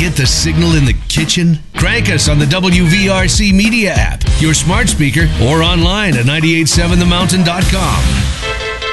get the signal in the kitchen? Crank us on the WVRC Media app, your smart speaker, or online at 987themountain.com.